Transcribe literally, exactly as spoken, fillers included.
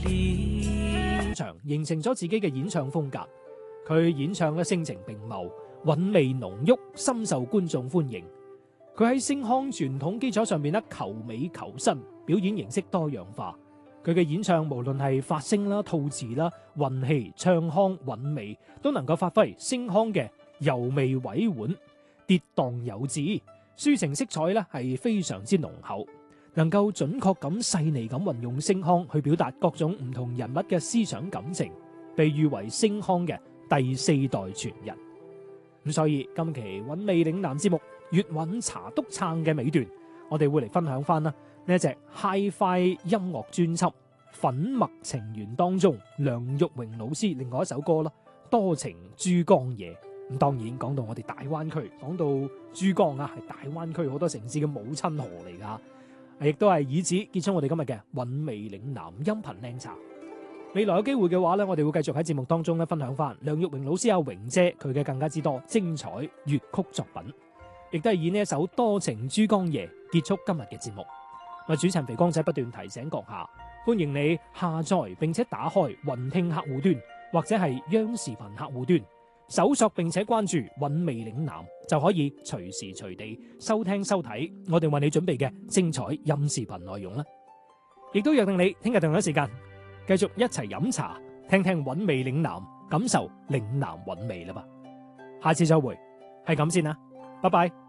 裏，場形成咗自己嘅演唱風格。佢演唱嘅聲情並茂，韻味濃郁，深受觀眾歡迎。佢喺聲腔傳統基礎上面咧求美求新，表演形式多樣化。佢嘅演唱無論係發聲啦、吐字啦、運氣、唱腔、韻味，都能夠發揮聲腔嘅柔媚委婉、跌宕有致，抒情色彩咧係非常之濃厚，能夠準確咁細膩咁運用聲腔去表達各種唔同人物嘅思想感情，被譽為聲腔嘅第四代傳人。咁所以今期韻味嶺南節目粵韻茶督撐嘅尾段，我哋會嚟分享翻啦呢一隻 Hi-Fi 音樂專輯《粉墨情緣》當中梁玉榮老師另外一首歌啦，《多情珠江夜》。咁當然講到我哋大灣區，講到珠江啊，係大灣區好多城市嘅母親河嚟噶，亦都係以此結束我哋今日嘅韻味嶺南音頻靚茶。未來有機會嘅話咧，我哋會繼續喺節目當中咧分享翻梁玉榮老師阿榮姐佢嘅更加之多精彩粵曲作品，亦都係以呢一首《多情珠江夜》結束今日嘅節目。我主持人肥光仔不斷提醒閣下，歡迎你下載並且打開雲聽客戶端或者係央視頻客戶端，搜索並且關注韻味嶺南，就可以隨時隨地收聽收睇我哋為你準備嘅精彩音視頻內容啦。亦都約定你聽日同一時間繼續一齊飲茶，聽聽韻味嶺南，感受嶺南韻味啦吧。下次再會，係咁先啦，拜拜。